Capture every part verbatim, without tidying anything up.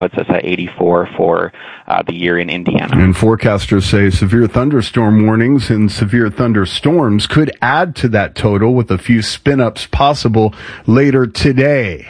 puts us at eighty-four for uh, the year in Indiana. And forecasters say severe thunderstorm warnings and severe thunderstorms could add to that total, with a few spin-ups possible later today.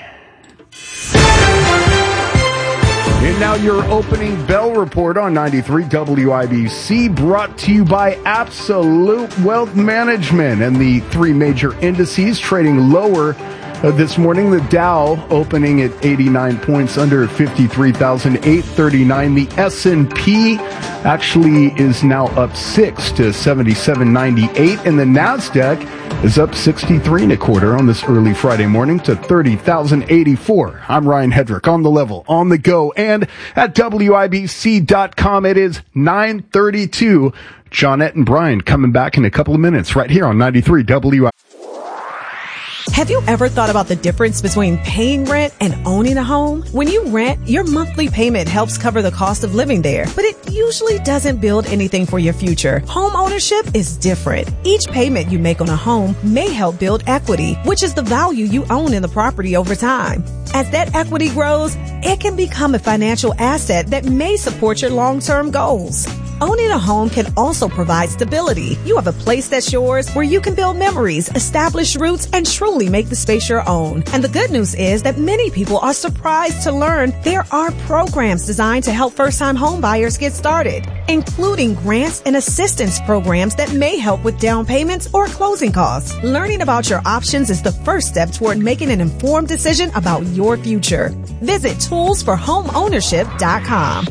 And now your opening bell report on ninety-three W I B C, brought to you by Absolute Wealth Management, and the three major indices trading lower Uh, this morning. The Dow opening at eighty-nine points under fifty-three thousand eight hundred thirty-nine. The S and P actually is now up six to seventy-seven ninety-eight, and the NASDAQ is up sixty-three and a quarter on this early Friday morning to thirty thousand eighty-four. I'm Ryan Hedrick, on the level, on the go, and at W I B C dot com. It is nine thirty-two. Johnette and Brian coming back in a couple of minutes right here on ninety-three W I B C. Have you ever thought about the difference between paying rent and owning a home? When you rent, your monthly payment helps cover the cost of living there, but it usually doesn't build anything for your future. Home ownership is different. Each payment you make on a home may help build equity, which is the value you own in the property over time. As that equity grows, it can become a financial asset that may support your long-term goals. Owning a home can also provide stability. You have a place that's yours where you can build memories, establish roots, and truly make the space your own. And the good news is that many people are surprised to learn there are programs designed to help first-time home buyers get started, including grants and assistance programs that may help with down payments or closing costs. Learning about your options is the first step toward making an informed decision about your future. Visit tools for home ownership dot com.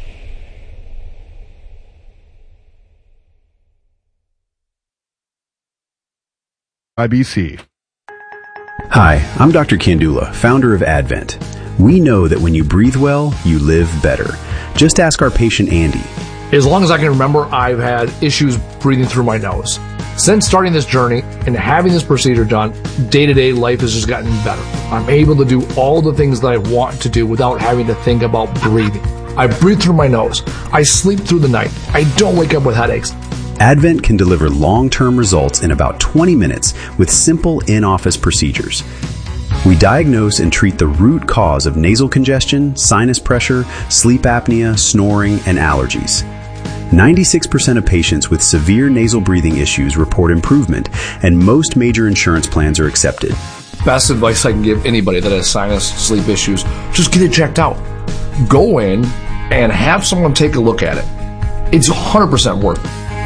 I B C. Hi, I'm Doctor Kandula, founder of Advent. We know that when you breathe well, you live better. Just ask our patient Andy. As long as I can remember, I've had issues breathing through my nose. Since starting this journey and having this procedure done, day-to-day life has just gotten better. I'm able to do all the things that I want to do without having to think about breathing. I breathe through my nose. I sleep through the night. I don't wake up with headaches. Advent can deliver long-term results in about twenty minutes with simple in-office procedures. We diagnose and treat the root cause of nasal congestion, sinus pressure, sleep apnea, snoring, and allergies. ninety-six percent of patients with severe nasal breathing issues report improvement, and most major insurance plans are accepted. Best advice I can give anybody that has sinus sleep issues, just get it checked out. Go in and have someone take a look at it. It's one hundred percent worth it.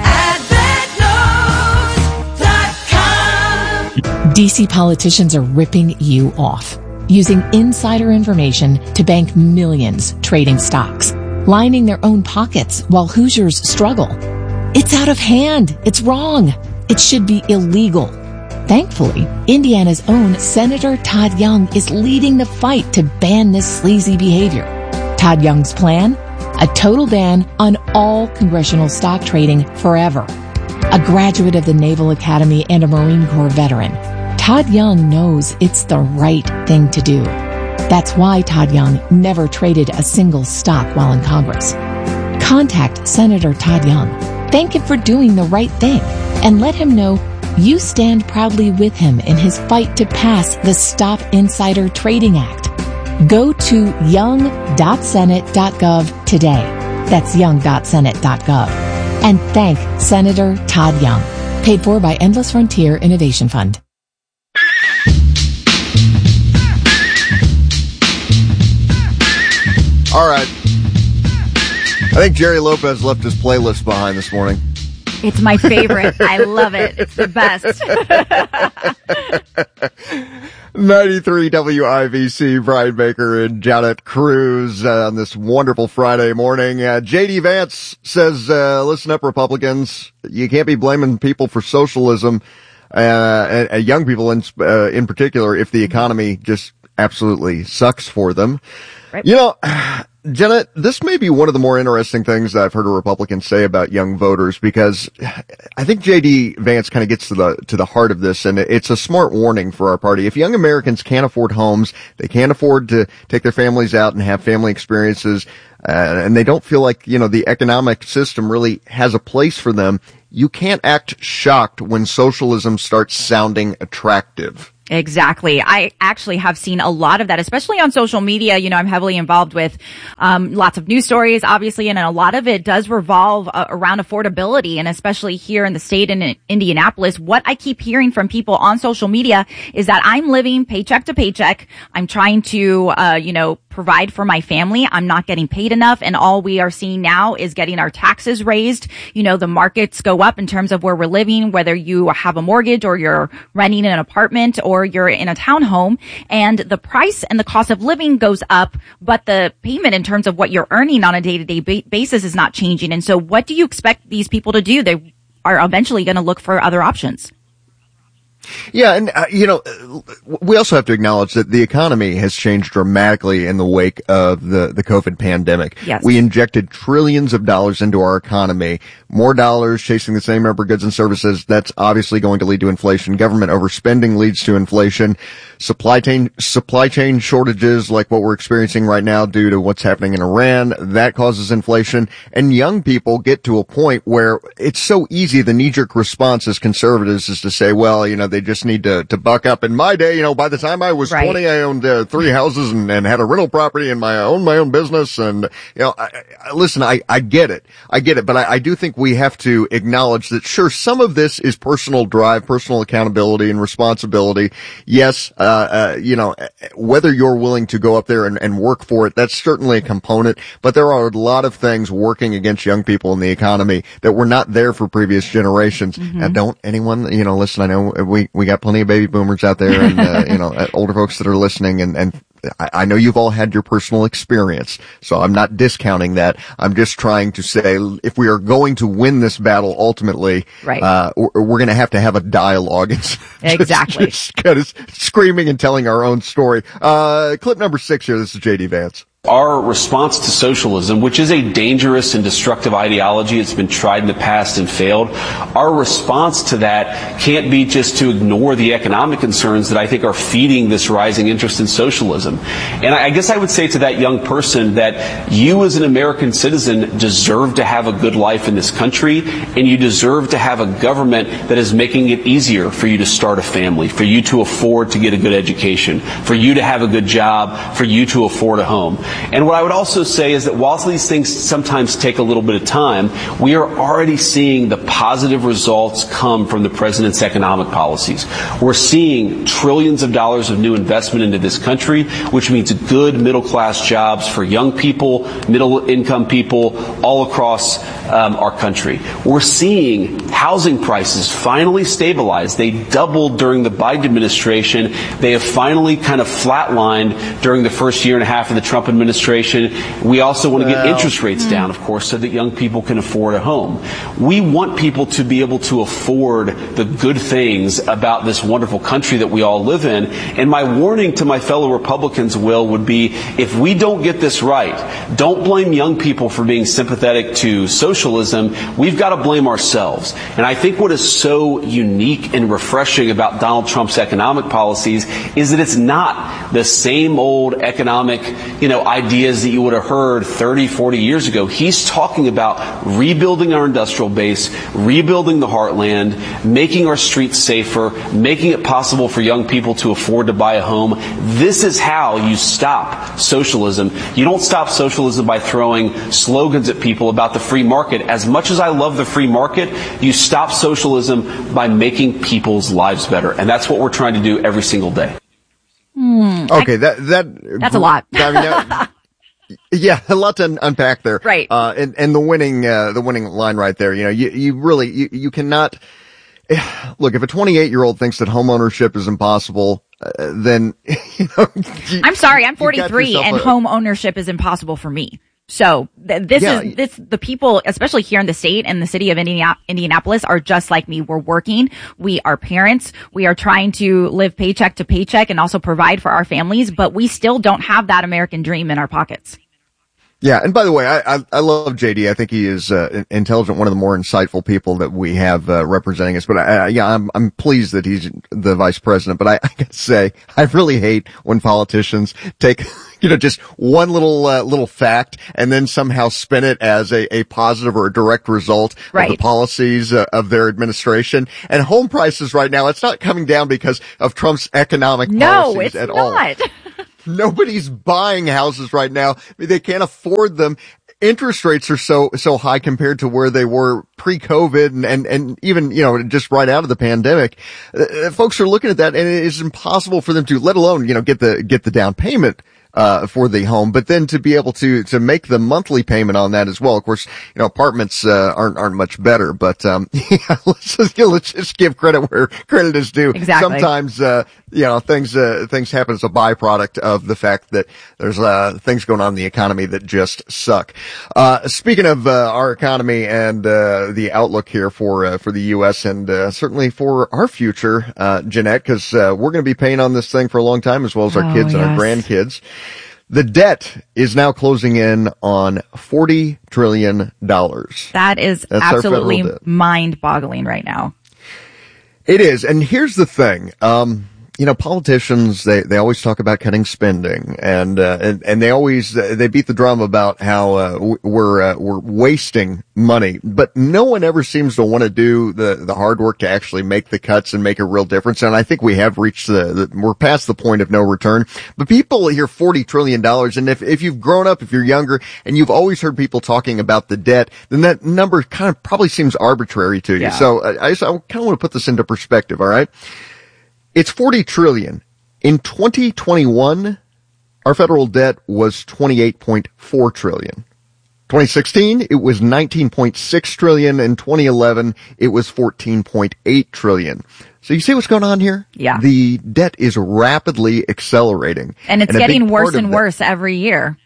D C politicians are ripping you off, using insider information to bank millions trading stocks, lining their own pockets while Hoosiers struggle. It's out of hand. It's wrong. It should be illegal. Thankfully, Indiana's own Senator Todd Young is leading the fight to ban this sleazy behavior. Todd Young's plan? A total ban on all congressional stock trading forever. A graduate of the Naval Academy and a Marine Corps veteran, Todd Young knows it's the right thing to do. That's why Todd Young never traded a single stock while in Congress. Contact Senator Todd Young. Thank him for doing the right thing, and let him know you stand proudly with him in his fight to pass the Stop Insider Trading Act. Go to young dot senate dot gov today. That's young dot senate dot gov. And thank Senator Todd Young. Paid for by Endless Frontier Innovation Fund. All right. I think Jerry Lopez left his playlist behind this morning. It's my favorite. I love it. It's the best. ninety-three W I B C, Brian Baker and Janet Cruz uh, on this wonderful Friday morning. Uh, J D Vance says, uh, listen up, Republicans. You can't be blaming people for socialism, uh, and, and young people in, uh, in particular, if the economy just absolutely sucks for them. Right. You know, Janet, this may be one of the more interesting things that I've heard a Republican say about young voters, because I think J D Vance kind of gets to the to the heart of this, and it's a smart warning for our party. If young Americans can't afford homes, they can't afford to take their families out and have family experiences, uh, and they don't feel like, you know, the economic system really has a place for them, you can't act shocked when socialism starts sounding attractive. Exactly. I actually have seen a lot of that, especially on social media. You know, I'm heavily involved with um lots of news stories, obviously, and a lot of it does revolve uh, around affordability, and especially here in the state in Indianapolis. What I keep hearing from people on social media is that I'm living paycheck to paycheck. I'm trying to, uh, you know, provide for my family. I'm not getting paid enough, and all we are seeing now is getting our taxes raised. You know, the markets go up in terms of where we're living, whether you have a mortgage or you're renting an apartment or you're in a townhome, and the price and the cost of living goes up, but the payment in terms of what you're earning on a day-to-day ba- basis is not changing. And so what do you expect these people to do? They are eventually going to look for other options. Yeah, and, uh, you know, we also have to acknowledge that the economy has changed dramatically in the wake of the, the COVID pandemic. Yes. We injected trillions of dollars into our economy, more dollars chasing the same number of goods and services. That's obviously going to lead to inflation. Government overspending leads to inflation. Supply chain, supply chain shortages like what we're experiencing right now due to what's happening in Iran, that causes inflation. And young people get to a point where it's so easy. The knee-jerk response as conservatives is to say, well, you know, they just need to, to buck up. In my day, you know, by the time I was right. twenty, I owned uh, three houses and, and had a rental property and my own, my own business. And, you know, I, I, listen, I, I get it. I get it. But I, I do think we have to acknowledge that, sure, some of this is personal drive, personal accountability and responsibility. Yes, uh, uh, you know, whether you're willing to go up there and, and work for it, that's certainly a component. But there are a lot of things working against young people in the economy that were not there for previous generations. Mm-hmm. Now, don't anyone, you know, listen, I know we, we got plenty of baby boomers out there and, uh, you know, older folks that are listening, and, and I, I know you've all had your personal experience, so I'm not discounting that. I'm just trying to say, if we are going to win this battle ultimately, right. uh, we're, we're going to have to have a dialogue. It's exactly. Just, just kind of screaming and telling our own story. Uh, clip number six here. This is J D Vance. Our response to socialism, which is a dangerous and destructive ideology, it's been tried in the past and failed. Our response to that can't be just to ignore the economic concerns that I think are feeding this rising interest in socialism. And I guess I would say to that young person that you as an American citizen deserve to have a good life in this country, and you deserve to have a government that is making it easier for you to start a family, for you to afford to get a good education, for you to have a good job, for you to afford a home. And what I would also say is that whilst these things sometimes take a little bit of time, we are already seeing the positive results come from the president's economic policies. We're seeing trillions of dollars of new investment into this country, which means good middle-class jobs for young people, middle-income people all across um, our country. We're seeing housing prices finally stabilize. They doubled during the Biden administration. They have finally kind of flatlined during the first year and a half of the Trump administration. Administration. We also want to get interest rates down, of course, so that young people can afford a home. We want people to be able to afford the good things about this wonderful country that we all live in. And my warning to my fellow Republicans, Will, would be if we don't get this right, don't blame young people for being sympathetic to socialism. We've got to blame ourselves. And I think what is so unique and refreshing about Donald Trump's economic policies is that it's not the same old economic, you know, ideas that you would have heard thirty, forty years ago. He's talking about rebuilding our industrial base, rebuilding the heartland, making our streets safer, making it possible for young people to afford to buy a home. This is how you stop socialism. You don't stop socialism by throwing slogans at people about the free market. As much as I love the free market, you stop socialism by making people's lives better. And that's what we're trying to do every single day. Hmm, okay, I, that that that's a lot. I mean, that, yeah, a lot to un- unpack there. Right. Uh, and and the winning uh, the winning line right there. You know, you you really you, you cannot look if a twenty-eight year old thinks that home ownership is impossible. Uh, then you know. You, I'm sorry, I'm forty-three, and a, home ownership is impossible for me. So th- this yeah. is this the people, especially here in the state and the city of Indiana- Indianapolis, are just like me. We're working. We are parents. We are trying to live paycheck to paycheck and also provide for our families, but we still don't have that American dream in our pockets. Yeah, and by the way, I, I, I love J D. I think he is uh, intelligent, one of the more insightful people that we have uh, representing us. But I, I, yeah, I'm I'm pleased that he's the vice president. But I, I gotta say, I really hate when politicians take, you know, just one little uh, little fact and then somehow spin it as a, a positive or a direct result right. of the policies uh, of their administration. And home prices right now, it's not coming down because of Trump's economic no, policies it's at not. all. Nobody's buying houses right now. I mean, they can't afford them. Interest rates are so, so high compared to where they were pre-COVID and, and, and even, you know, just right out of the pandemic. Uh, folks are looking at that and it is impossible for them to, let alone, you know, get the, get the down payment. Uh, for the home, but then to be able to, to make the monthly payment on that as well. Of course, you know, apartments, uh, aren't, aren't much better, but, um, yeah, let's just, let's just give credit where credit is due. Exactly. Sometimes, uh, you know, things, uh, things happen as a byproduct of the fact that there's, uh, things going on in the economy that just suck. Uh, speaking of, uh, our economy and, uh, the outlook here for, uh, for the U S and, uh, certainly for our future, uh, Jeanette, cause, uh, we're going to be paying on this thing for a long time as well as our oh, kids yes. and our grandkids. The debt is now closing in on forty trillion dollars. That is That's absolutely mind-boggling right now. It is. And here's the thing. Um, you know, politicians, they, they always talk about cutting spending and, uh, and, and they always, uh, they beat the drum about how, uh, we're, uh, we're wasting money, but no one ever seems to want to do the, the hard work to actually make the cuts and make a real difference. And I think we have reached the, the we're past the point of no return, but people hear forty trillion dollars. And if, if you've grown up, if you're younger and you've always heard people talking about the debt, then that number kind of probably seems arbitrary to you. Yeah. So I, I, just, I kind of want to put this into perspective. All right. It's forty trillion. In twenty twenty-one, our federal debt was twenty-eight point four trillion. twenty sixteen, it was nineteen point six trillion. In twenty eleven, it was fourteen point eight trillion. So you see what's going on here? Yeah. The debt is rapidly accelerating. And it's and getting worse and that, worse every year.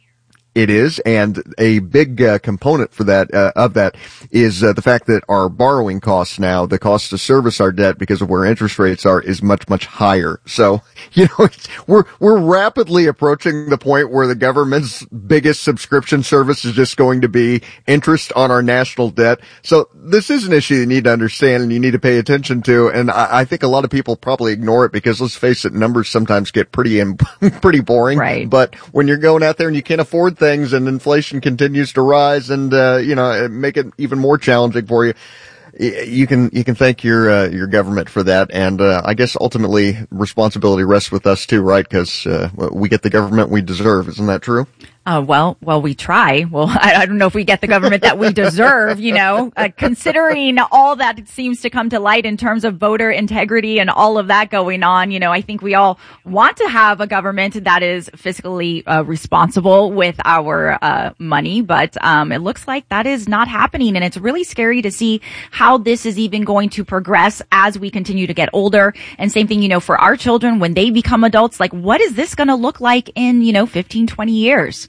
It is, and a big uh, component for that uh, of that is uh, the fact that our borrowing costs now, the cost to service our debt because of where interest rates are, is much much higher. So, you know, it's, we're we're rapidly approaching the point where the government's biggest subscription service is just going to be interest on our national debt. So this is an issue you need to understand and you need to pay attention to. And I, I think a lot of people probably ignore it because, let's face it, numbers sometimes get pretty um, pretty boring. Right. But when you're going out there and you can't afford things, things and inflation continues to rise and, uh, you know, make it even more challenging for you. You can, you can thank your, uh, your government for that. And, uh, I guess ultimately responsibility rests with us too, right? Cause, uh, we get the government we deserve. Isn't that true? Uh, well, well, we try. Well, I, I don't know if we get the government that we deserve, you know, uh, considering all that seems to come to light in terms of voter integrity and all of that going on. You know, I think we all want to have a government that is fiscally uh, responsible with our uh, money, but um, it looks like that is not happening. And it's really scary to see how this is even going to progress as we continue to get older. And same thing, you know, for our children when they become adults, like what is this going to look like in, you know, fifteen, twenty years?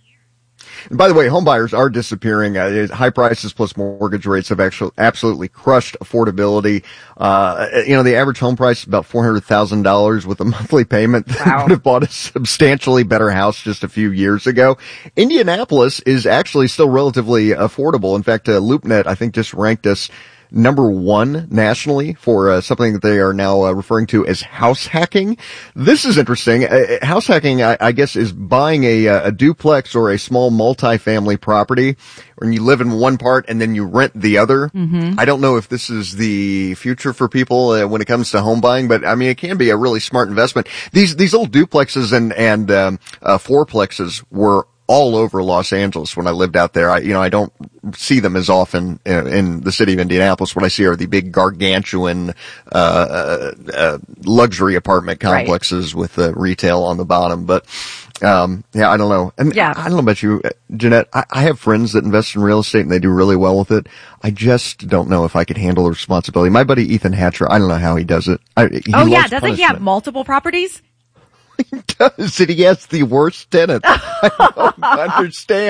And by the way, home buyers are disappearing. Uh, high prices plus mortgage rates have actually absolutely crushed affordability. Uh, you know, the average home price is about four hundred thousand dollars with a monthly payment that wow. would have bought a substantially better house just a few years ago. Indianapolis is actually still relatively affordable. In fact, uh, LoopNet, I think, just ranked us number one nationally for uh, something that they are now uh, referring to as house hacking. This is interesting. Uh, house hacking, I, I guess, is buying a, a duplex or a small multifamily property when you live in one part and then you rent the other. Mm-hmm. I don't know if this is the future for people uh, when it comes to home buying, but I mean, it can be a really smart investment. These, these old duplexes and, and, um, uh, fourplexes were all over Los Angeles when I lived out there. I, you know, I don't see them as often in, in the city of Indianapolis. What I see are the big gargantuan, uh, uh, uh luxury apartment complexes right. with uh, retail on the bottom. But, um, yeah, I don't know. And yeah. I, I don't know about you, Jeanette. I, I have friends that invest in real estate and they do really well with it. I just don't know if I could handle the responsibility. My buddy Ethan Hatcher, I don't know how he does it. I, he oh yeah. Doesn't punishment. he have multiple properties? He does, and he has the worst tenant. I don't understand.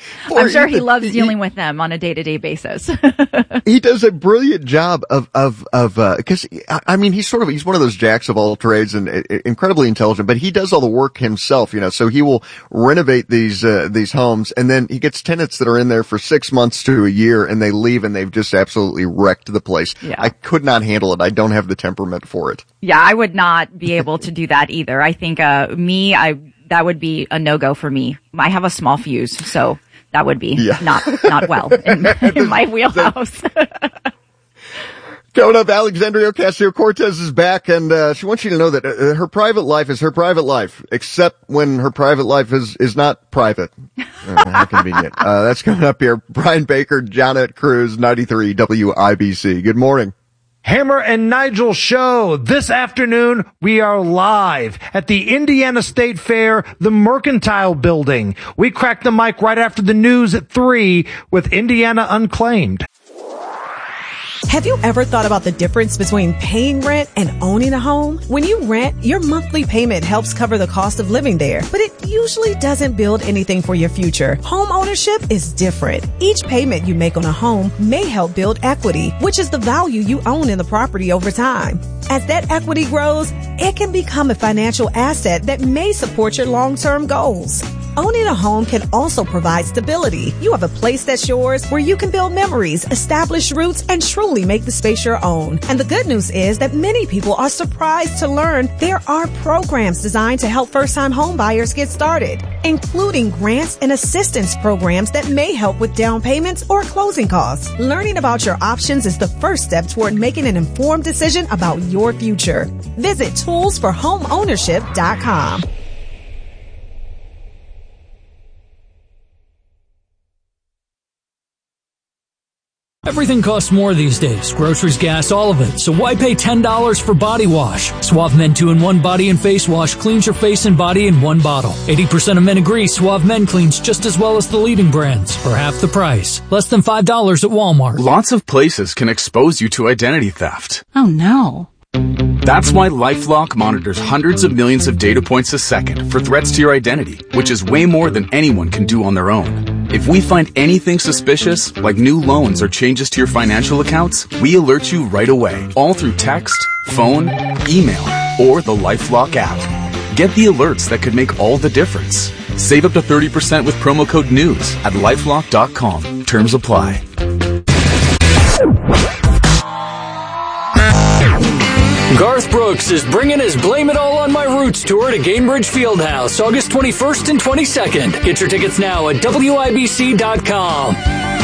I'm sure he Ethan, loves he, dealing with them on a day-to-day basis. He does a brilliant job of, of, of, uh, cause, I mean, he's sort of, he's one of those jacks of all trades and uh, incredibly intelligent, but he does all the work himself, you know, so he will renovate these, uh, these homes and then he gets tenants that are in there for six months to a year and they leave and they've just absolutely wrecked the place. Yeah. I could not handle it. I don't have the temperament for it. Yeah, I would not be able to do that either. I think, uh, me, I, that would be a no-go for me. I have a small fuse, so that would be yeah. not, not well in, in my wheelhouse. Coming up, Alexandria Ocasio-Cortez is back, and uh, she wants you to know that uh, her private life is her private life, except when her private life is, is not private. Uh, how convenient. Uh, that's coming up here. Brian Baker, Janet Cruz, ninety-three W I B C. Good morning. Hammer and Nigel show. This afternoon, we are live at the Indiana State Fair, the Mercantile Building. We crack the mic right after the news at three with Indiana Unclaimed. Have you ever thought about the difference between paying rent and owning a home? When you rent, your monthly payment helps cover the cost of living there, but it usually doesn't build anything for your future. Home ownership is different. Each payment you make on a home may help build equity, which is the value you own in the property over time. As that equity grows, it can become a financial asset that may support your long-term goals. Owning a home can also provide stability. You have a place that's yours where you can build memories, establish roots, and truly make the space your own. And the good news is that many people are surprised to learn there are programs designed to help first-time home buyers get started, including grants and assistance programs that may help with down payments or closing costs. Learning about your options is the first step toward making an informed decision about your future. Visit tools for home ownership dot com. Everything costs more these days. Groceries, gas, all of it. So why pay ten dollars for body wash? Suave Men two in one Body and Face Wash cleans your face and body in one bottle. eighty percent of men agree Suave Men cleans just as well as the leading brands for half the price. Less than five dollars at Walmart. Lots of places can expose you to identity theft. Oh no. That's why LifeLock monitors hundreds of millions of data points a second for threats to your identity, which is way more than anyone can do on their own. If we find anything suspicious, like new loans or changes to your financial accounts, we alert you right away, all through text, phone, email, or the LifeLock app. Get the alerts that could make all the difference. Save up to thirty percent with promo code NEWS at lifelock dot com. Terms apply. Garth Brooks is bringing his Blame It All on My Roots tour to Gainbridge Fieldhouse, August twenty-first and twenty-second. Get your tickets now at W I B C dot com.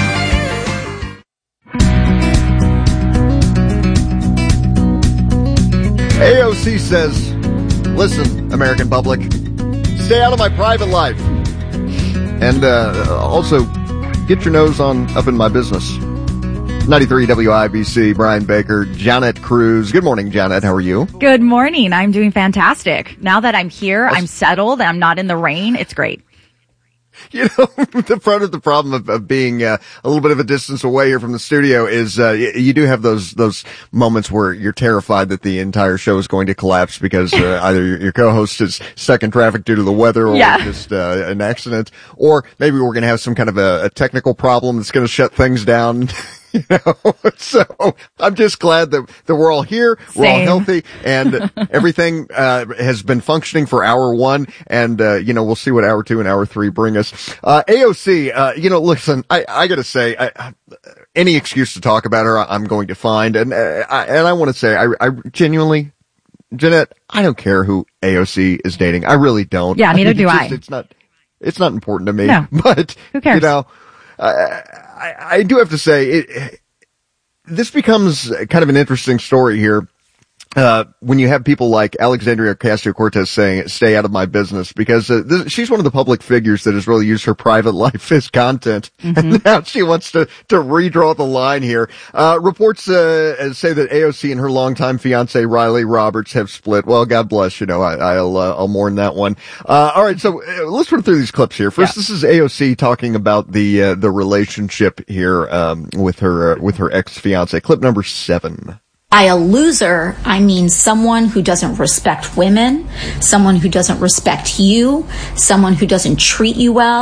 A O C says, listen, American public, stay out of my private life. And uh, also, get your nose on up in my business. ninety-three W I B C, Brian Baker, Janet Cruz. Good morning, Janet. How are you? Good morning. I'm doing fantastic. Now that I'm here, I'm settled, and I'm not in the rain. It's great. You know, the part of the problem of, of being uh, a little bit of a distance away here from the studio is uh, y- you do have those those moments where you're terrified that the entire show is going to collapse because uh, either your, your co-host is stuck in traffic due to the weather or yeah. just uh, an accident, or maybe we're going to have some kind of a, a technical problem that's going to shut things down. You know, so I'm just glad that, that we're all here, we're Same. all healthy, and everything, uh, has been functioning for hour one, and, uh, you know, we'll see what hour two and hour three bring us. Uh, A O C, uh, you know, listen, I, I gotta say, I, I, any excuse to talk about her, I'm going to find, and, uh, I, and I want to say, I, I genuinely, Jeanette, I don't care who A O C is dating. I really don't. Yeah, neither I mean, do it's I. Just, it's not, it's not important to me, no. but, who cares? You know, uh, I, I do have to say, it, this becomes kind of an interesting story here. Uh, when you have people like Alexandria Ocasio-Cortez saying, stay out of my business, because uh, this, she's one of the public figures that has really used her private life as content. Mm-hmm. And now she wants to, to redraw the line here. Uh, reports, uh, say that A O C and her longtime fiance, Riley Roberts, have split. Well, God bless, you know, I, I'll, uh, I'll mourn that one. Uh, all right. So uh, let's run through these clips here. First, yeah. This is A O C talking about the, uh, the relationship here, um, with her, uh, with her ex-fiance. Clip number seven. By a loser, I mean someone who doesn't respect women, someone who doesn't respect you, someone who doesn't treat you well,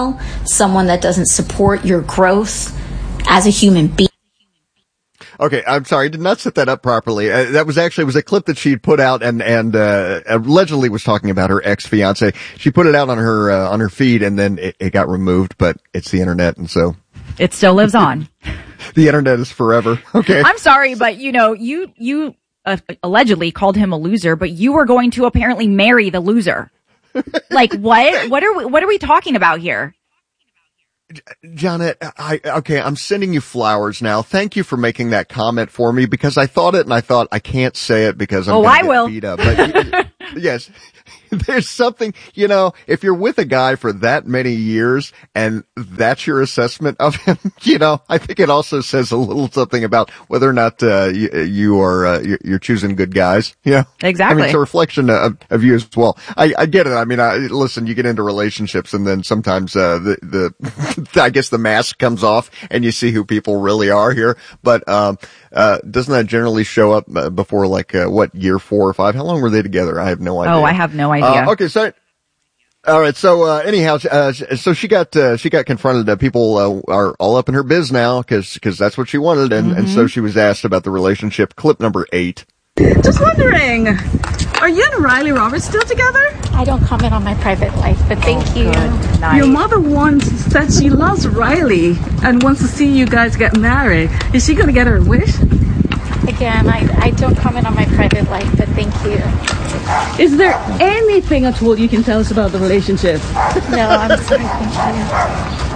someone that doesn't support your growth as a human being. Okay, I'm sorry, I did not set that up properly. Uh, that was actually, it was a clip that she'd put out and, and, uh, allegedly was talking about her ex-fiance. She put it out on her, uh, on her feed and then it, it got removed, but it's the internet and so. It still lives on. The internet is forever. Okay. I'm sorry, but you know, you, you, uh, allegedly called him a loser, but you were going to apparently marry the loser. Like what? What are we, what are we talking about here? Janet, I, okay, I'm sending you flowers now. Thank you for making that comment for me because I thought it and I thought I can't say it because I'm oh, going I to get will. beat up. But yes, there's something, you know, if you're with a guy for that many years and that's your assessment of him, you know, I think it also says a little something about whether or not, uh, you, you are, uh, you're choosing good guys. You know? Exactly. I mean, it's a reflection of, of you as well. I, I get it. I mean, I, listen, you get into relationships and then sometimes, uh, the, the, I guess the mask comes off and you see who people really are here. But, um, uh, doesn't that generally show up uh, before like, uh, what, year four or five? How long were they together? I have no idea. Oh, I have no idea. Uh, okay, so, all right. So, uh, anyhow, uh, so she got, uh, she got confronted. Uh, people, uh, are all up in her biz now because, because that's what she wanted. And, mm-hmm. and so she was asked about the relationship. Clip number eight. Just wondering, are you and Riley Roberts still together? I don't comment on my private life, but thank oh, you. Nice. Your mother once said she loves Riley and wants to see you guys get married. Is she going to get her wish? Again, I, I don't comment on my private life, but thank you. Is there anything at all you can tell us about the relationship? No, I'm sorry, thank you.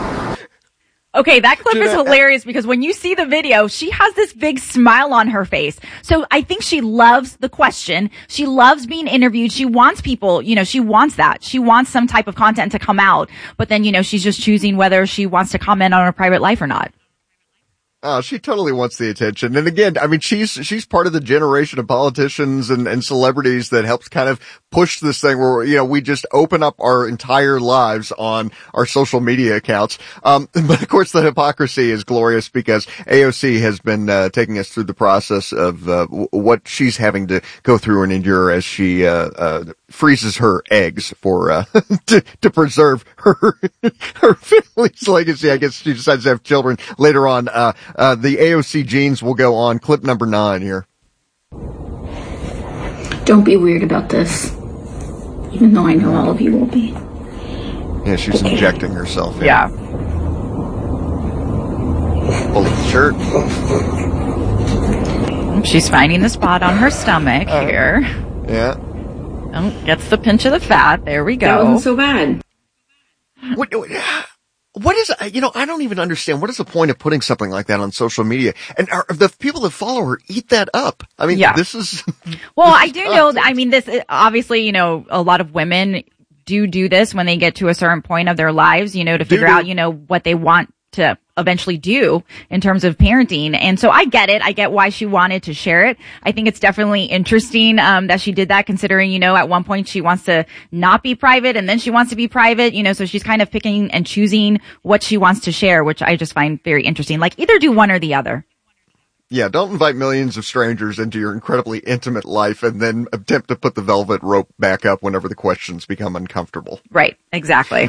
Okay, that clip is hilarious because when you see the video, she has this big smile on her face. So I think she loves the question. She loves being interviewed. She wants people, you know, she wants that. She wants some type of content to come out. But then, you know, she's just choosing whether she wants to comment on her private life or not. Oh, she totally wants the attention. And again, I mean, she's, she's part of the generation of politicians and, and celebrities that helps kind of push this thing where, you know, we just open up our entire lives on our social media accounts. Um, but of course the hypocrisy is glorious because A O C has been, uh, taking us through the process of, uh, w- what she's having to go through and endure as she, uh, uh, freezes her eggs for, uh, to, to preserve her, her family's legacy. I guess she decides to have children later on. Uh, Uh, the A O C genes will go on. Clip number nine here. Don't be weird about this, even though I know all of you will be. Yeah, she's okay. injecting herself in. Yeah. Pull the shirt. She's finding the spot on her stomach uh, here. Yeah. Oh, gets the pinch of the fat. There we go. That wasn't so bad. What, what is, you know, I don't even understand. What is the point of putting something like that on social media? And are the people that follow her eat that up? I mean, yeah. this is. Well, this I is do tough. know that, I mean, this, obviously, you know, a lot of women do do this when they get to a certain point of their lives, you know, to figure do, do. out, you know, what they want to eventually do in terms of parenting. And so I get it. I get why she wanted to share it. I think it's definitely interesting, um, that she did that considering, you know, at one point she wants to not be private and then she wants to be private, you know, so she's kind of picking and choosing what she wants to share, which I just find very interesting. Like either do one or the other. Yeah, don't invite millions of strangers into your incredibly intimate life and then attempt to put the velvet rope back up whenever the questions become uncomfortable. Right. Exactly.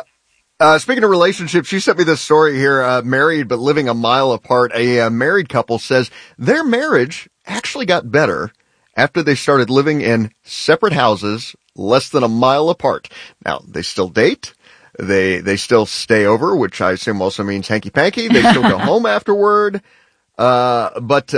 Uh, speaking of relationships, she sent me this story here, uh, married but living a mile apart. A uh, married couple says their marriage actually got better after they started living in separate houses less than a mile apart. Now, they still date. They, they still stay over, which I assume also means hanky-panky. They still go home afterward. Uh, but, uh,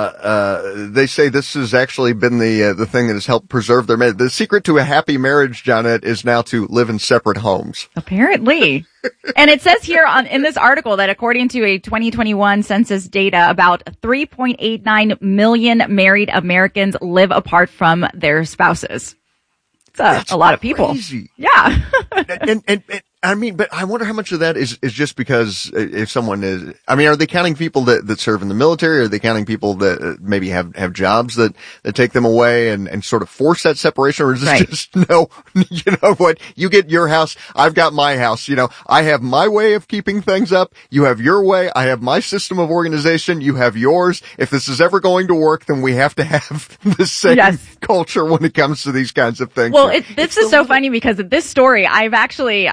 uh, they say this has actually been the, uh, the thing that has helped preserve their marriage. The secret to a happy marriage, Janet, is now to live in separate homes. Apparently. And it says here on, in this article that according to a twenty twenty-one census data, about three point eight nine million married Americans live apart from their spouses. It's a, a lot of people. Crazy. Yeah. and, and, and, I mean, but I wonder how much of that is, is just because if someone is, I mean, are they counting people that, that serve in the military? Are they counting people that maybe have, have jobs that, that take them away and, and sort of force that separation? Or is this right. just, no, you know what? You get your house. I've got my house. You know, I have my way of keeping things up. You have your way. I have my system of organization. You have yours. If this is ever going to work, then we have to have the same yes. culture when it comes to these kinds of things. Well, so it, this is so funny because of this story, I've actually, I've kind of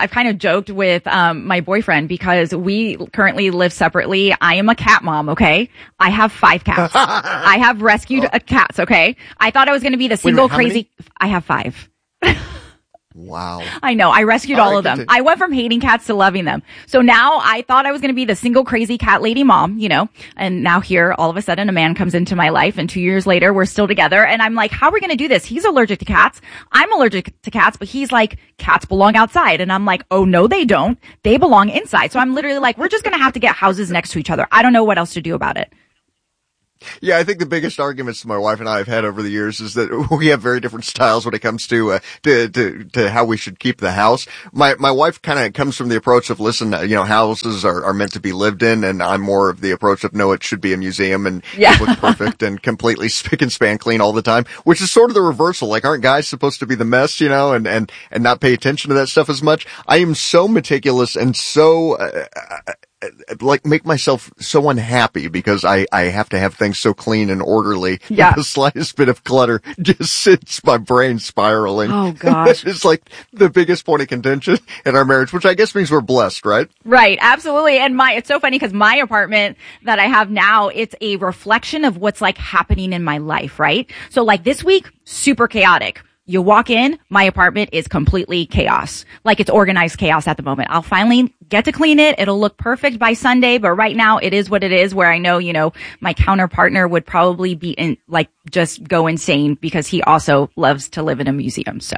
joked with um my boyfriend because we currently live separately. I am a cat mom, okay? I have five cats. I have rescued oh. cats, okay? I thought I was going to be the single Wait, crazy. I have five. Wow. I know. I rescued all, all right, of them. Continue. I went from hating cats to loving them. So now I thought I was going to be the single crazy cat lady mom, you know, and now here all of a sudden a man comes into my life and two years later we're still together and I'm like, how are we going to do this? He's allergic to cats. I'm allergic to cats, but he's like, cats belong outside. And I'm like, oh no, they don't. They belong inside. So I'm literally like, we're just going to have to get houses next to each other. I don't know what else to do about it. Yeah, I think the biggest arguments my wife and I have had over the years is that we have very different styles when it comes to, uh, to, to, to how we should keep the house. My, my wife kind of comes from the approach of, listen, you know, houses are, are meant to be lived in, and I'm more of the approach of, no, it should be a museum and yeah. look perfect and completely spick and span clean all the time, which is sort of the reversal. Like, aren't guys supposed to be the mess, you know, and, and, and not pay attention to that stuff as much? I am so meticulous and so, uh, like make myself so unhappy because I, I have to have things so clean and orderly. Yeah. The slightest bit of clutter just sends my brain spiraling. Oh gosh. It's like the biggest point of contention in our marriage, which I guess means we're blessed, right? Right. Absolutely. And my, it's so funny because my apartment that I have now, it's a reflection of what's like happening in my life, right? So like this week, super chaotic. You walk in, my apartment is completely chaos. Like it's organized chaos at the moment. I'll finally get to clean it. It'll look perfect by Sunday, but right now it is what it is, where I know, you know, my counterpartner would probably be in, like, just go insane because he also loves to live in a museum, so.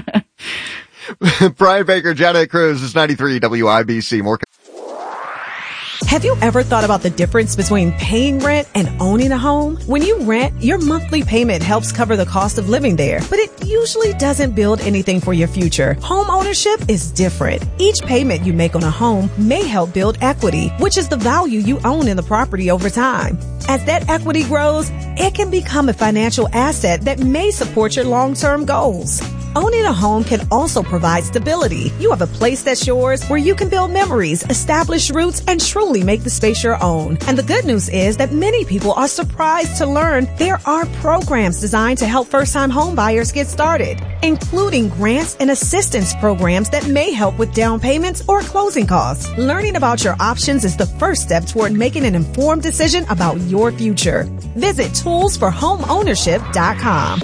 Brian Baker, Janet Cruz, is ninety-three W I B C. More. Have you ever thought about the difference between paying rent and owning a home? When you rent, your monthly payment helps cover the cost of living there, but it usually doesn't build anything for your future. Home ownership is different. Each payment you make on a home may help build equity, which is the value you own in the property over time. As that equity grows, it can become a financial asset that may support your long-term goals. Owning a home can also provide stability. You have a place that's yours where you can build memories, establish roots, and truly make the space your own. And the good news is that many people are surprised to learn there are programs designed to help first-time home buyers get started, including grants and assistance programs that may help with down payments or closing costs. Learning about your options is the first step toward making an informed decision about your future. Visit tools for home ownership dot com.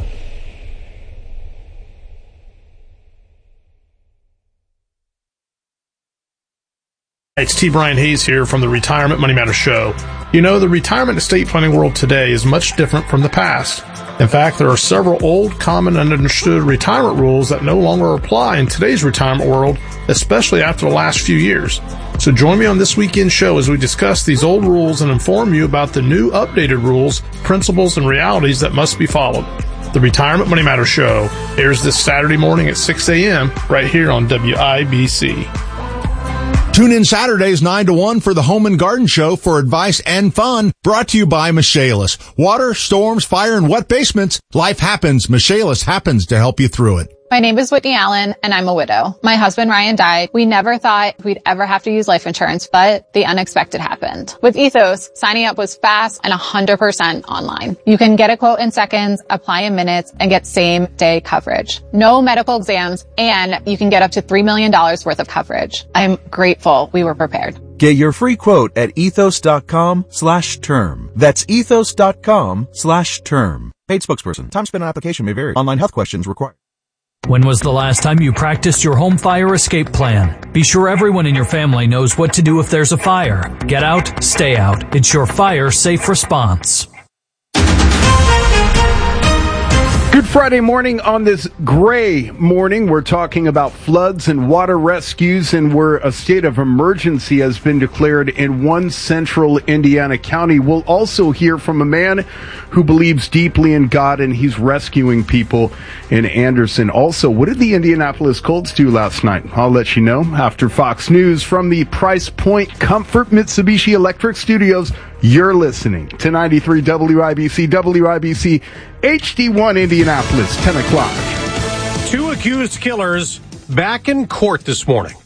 It's T. Brian Hayes here from the Retirement Money Matters Show. You know, the retirement estate planning world today is much different from the past. In fact, there are several old, common, and understood retirement rules that no longer apply in today's retirement world, especially after the last few years. So join me on this weekend show as we discuss these old rules and inform you about the new updated rules, principles, and realities that must be followed. The Retirement Money Matters Show airs this Saturday morning at six a.m. right here on W I B C. Tune in Saturdays nine to one for the Home and Garden Show for advice and fun, brought to you by Michaelis. Water, storms, fire, and wet basements. Life happens. Michaelis happens to help you through it. My name is Whitney Allen, and I'm a widow. My husband Ryan died. We never thought we'd ever have to use life insurance, but the unexpected happened. With Ethos, signing up was fast and one hundred percent online. You can get a quote in seconds, apply in minutes, and get same-day coverage. No medical exams, and you can get up to three million dollars worth of coverage. I'm grateful we were prepared. Get your free quote at ethos.com slash term. That's ethos.com slash term. Paid spokesperson. Time spent on application may vary. Online health questions required. When was the last time you practiced your home fire escape plan? Be sure everyone in your family knows what to do if there's a fire. Get out, stay out. It's your fire safe response. Good Friday morning. On this gray morning, we're talking about floods and water rescues, and where a state of emergency has been declared in one central Indiana county. We'll also hear from a man who believes deeply in God, and he's rescuing people in Anderson. Also, what did the Indianapolis Colts do last night? I'll let you know after Fox News. From the Price Point Comfort Mitsubishi Electric Studios, you're listening to ninety-three W I B C, W I B C H D one Indianapolis, ten o'clock. Two accused killers back in court this morning.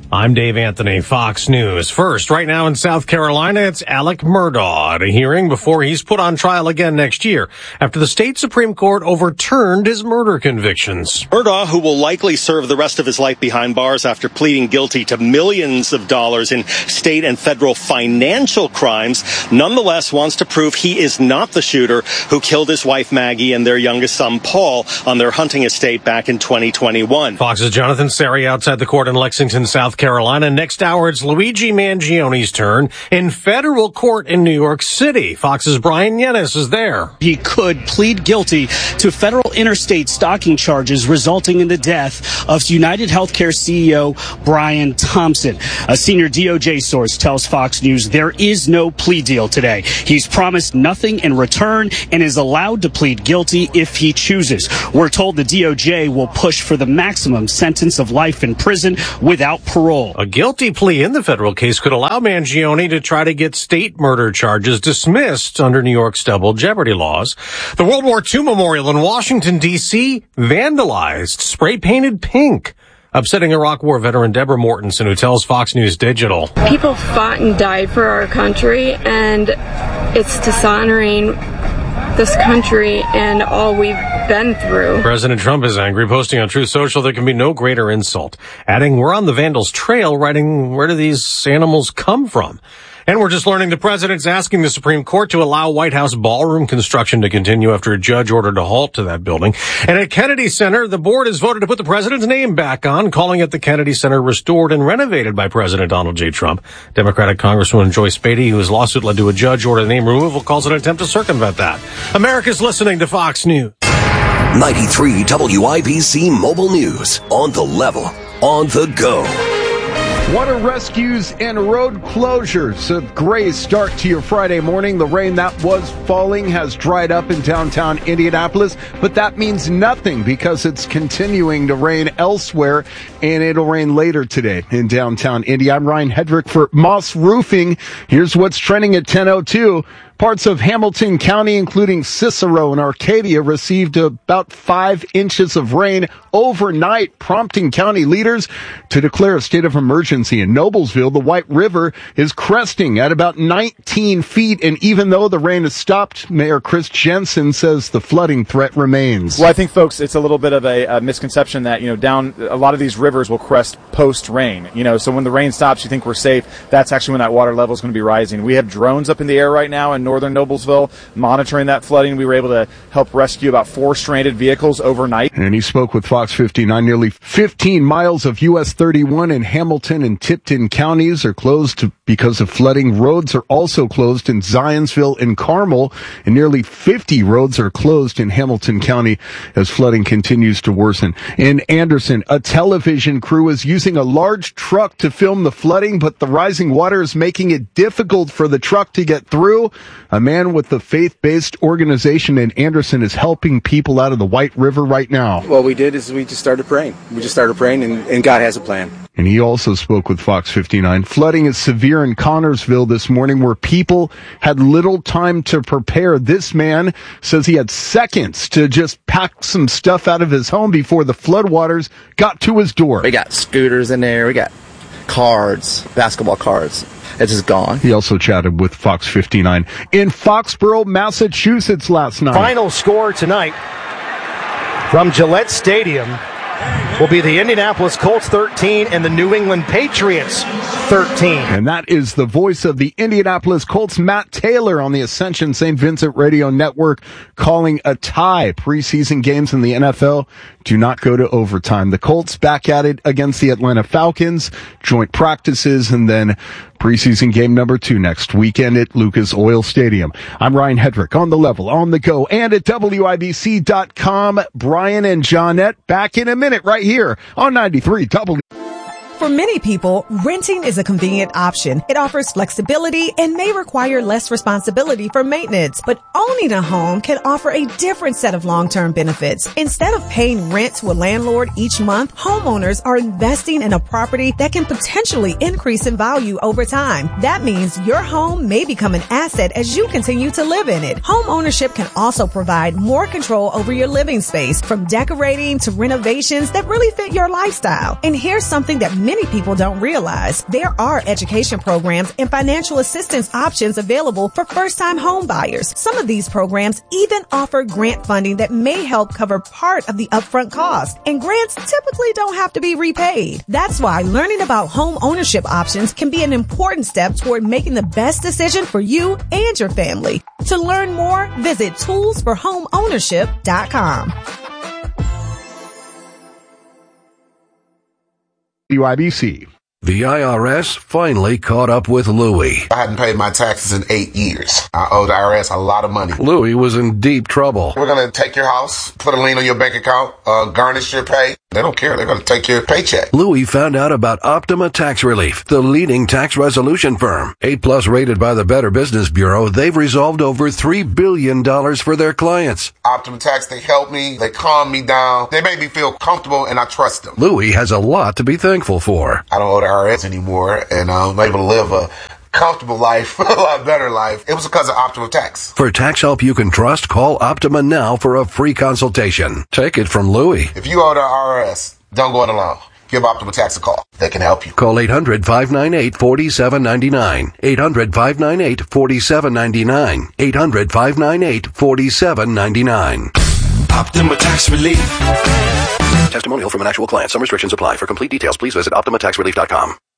I'm Dave Anthony, Fox News. First, right now in South Carolina, it's Alec Murdaugh at a hearing before he's put on trial again next year after the state Supreme Court overturned his murder convictions. Murdaugh, who will likely serve the rest of his life behind bars after pleading guilty to millions of dollars in state and federal financial crimes, nonetheless wants to prove he is not the shooter who killed his wife Maggie and their youngest son Paul on their hunting estate back in twenty twenty-one. Fox's Jonathan Seri outside the court in Lexington, South Carolina. Next hour, it's Luigi Mangione's turn in federal court in New York City. Fox's Brian Yennis is there. He could plead guilty to federal interstate stalking charges resulting in the death of United Healthcare C E O Brian Thompson. A senior D O J source tells Fox News there is no plea deal today. He's promised nothing in return and is allowed to plead guilty if he chooses. We're told the D O J will push for the maximum sentence of life in prison without parole. A guilty plea in the federal case could allow Mangione to try to get state murder charges dismissed under New York's double jeopardy laws. The World War Two Memorial in Washington, D C vandalized, spray-painted pink, upsetting Iraq War veteran Deborah Mortensen, who tells Fox News Digital. People fought and died for our country, and it's dishonoring this country and all we've been through. President Trump is angry, posting on Truth Social there can be no greater insult, adding, "We're on the vandals' trail," writing, "Where do these animals come from?" And we're just learning the president's asking the Supreme Court to allow White House ballroom construction to continue after a judge ordered a halt to that building. And at Kennedy Center, the board has voted to put the president's name back on, calling it the Kennedy Center restored and renovated by President Donald J. Trump. Democratic Congresswoman Joyce Beatty, whose lawsuit led to a judge order name removal, calls it an attempt to circumvent that. America's listening to Fox News. ninety-three W I B C Mobile News. On the level. On the go. Water rescues and road closures. A gray start to your Friday morning. The rain that was falling has dried up in downtown Indianapolis, but that means nothing because it's continuing to rain elsewhere, and it'll rain later today in downtown Indy. I'm Ryan Hedrick for Moss Roofing. Here's what's trending at ten oh two. Parts of Hamilton County, including Cicero and Arcadia, received about five inches of rain overnight, prompting county leaders to declare a state of emergency. In Noblesville, the White River is cresting at about nineteen feet, and even though the rain has stopped, Mayor Chris Jensen says the flooding threat remains. Well, I think, folks, it's a little bit of a, a misconception that, you know, down a lot of these rivers will crest post-rain. You know, so when the rain stops, you think we're safe. That's actually when that water level is going to be rising. We have drones up in the air right now in northern Noblesville monitoring that flooding. We were able to help rescue about four stranded vehicles overnight. And he spoke with Fox fifty-nine. Nearly fifteen miles of U S thirty-one in Hamilton and Tipton counties are closed because of flooding. Roads are also closed in Zionsville and Carmel, and nearly fifty roads are closed in Hamilton County as flooding continues to worsen. In Anderson, a television crew is using a large truck to film the flooding, but the rising water is making it difficult for the truck to get through. A man with the faith-based organization in Anderson is helping people out of the White River right now. What we did is we just started praying. We just started praying, and, and God has a plan. And he also spoke with Fox fifty-nine. Flooding is severe in Connorsville this morning, where people had little time to prepare. This man says he had seconds to just pack some stuff out of his home before the floodwaters got to his door. We got scooters in there. We got cards, basketball cards. It's just gone. He also chatted with Fox fifty-nine in Foxborough, Massachusetts last night. Final score tonight from Gillette Stadium will be the Indianapolis Colts thirteen and the New England Patriots thirteen. And that is the voice of the Indianapolis Colts, Matt Taylor, on the Ascension Saint Vincent Radio Network, calling a tie. Preseason games in the N F L do not go to overtime. The Colts back at it against the Atlanta Falcons, joint practices, and then preseason game number two next weekend at Lucas Oil Stadium. I'm Ryan Hedrick, on the level, on the go, and at W I B C dot com. Brian and Johnette back in a minute right here on ninety-three W. For many people, renting is a convenient option. It offers flexibility and may require less responsibility for maintenance. But owning a home can offer a different set of long-term benefits. Instead of paying rent to a landlord each month, homeowners are investing in a property that can potentially increase in value over time. That means your home may become an asset as you continue to live in it. Home ownership can also provide more control over your living space, from decorating to renovations that really fit your lifestyle. And here's something that many many people don't realize. There are education programs and financial assistance options available for first-time home buyers. Some of these programs even offer grant funding that may help cover part of the upfront cost. And grants typically don't have to be repaid. That's why learning about home ownership options can be an important step toward making the best decision for you and your family. To learn more, visit tools for home ownership dot com. W I B C. The I R S finally caught up with Louie. I hadn't paid my taxes in eight years. I owed the I R S a lot of money. Louie was in deep trouble. We're going to take your house, put a lien on your bank account, uh, garnish your pay. They don't care. They're going to take your paycheck. Louie found out about Optima Tax Relief, the leading tax resolution firm. eight plus rated by the Better Business Bureau, they've resolved over three billion dollars for their clients. Optima Tax, they help me. They calm me down. They make me feel comfortable, and I trust them. Louie has a lot to be thankful for. I don't owe the I R S anymore, and I'm able to live a comfortable life, a lot better life. It was because of Optima Tax. For tax help you can trust, call Optima now for a free consultation. Take it from Louie. If you owe the I R S, don't go it alone. Give Optima Tax a call. They can help you. Call eight hundred, five nine eight, four seven nine nine. eight hundred, five nine eight, four seven nine nine. eight hundred, five nine eight, four seven nine nine. Optima Tax Relief. Testimonial from an actual client. Some restrictions apply. For complete details, please visit optima tax relief dot com.